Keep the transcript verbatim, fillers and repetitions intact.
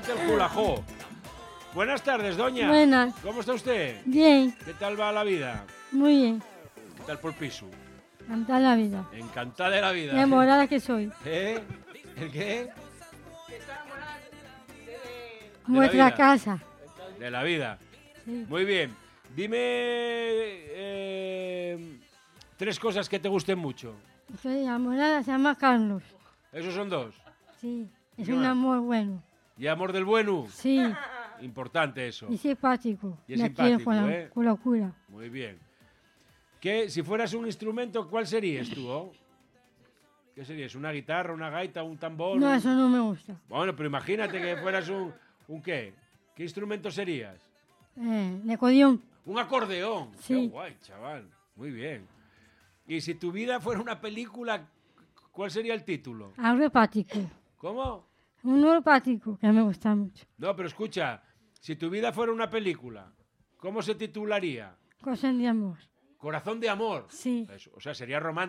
hace el julajo. Buenas tardes, doña. Buenas. ¿Cómo está usted? Bien, ¿Qué tal va la vida? muy bien. ¿Qué tal por piso? Cantar la vida. Encantada de la vida. Enamorada que soy. ¿Eh? ¿El qué? Nuestra vida. casa. De la vida. Sí. Muy bien. Dime eh, tres cosas que te gusten mucho. Estoy enamorada, se llama Carlos. Esos son dos. Sí, es ¿Qué un más? amor bueno. Y amor del bueno. Sí, Importante eso. y simpático. Y es Me quiere simpático, con la, ¿eh? con locura. Muy bien. ¿Qué, si fueras un instrumento, cuál serías tú? Oh? ¿Qué serías? ¿Una guitarra, una gaita, un tambor? No, un- eso no me gusta. Bueno, pero imagínate que fueras un... ¿Un qué? ¿Qué instrumento serías? Eh, de codión. Un acordeón. Sí. Qué guay, chaval. Muy bien. Y si tu vida fuera una película, ¿cuál sería el título? Algo hepático. ¿Cómo? Un hepático que me gusta mucho. No, pero escucha, si tu vida fuera una película, ¿cómo se titularía? Cosas de amor. Corazón de amor. Sí. Eso, o sea, sería romántico.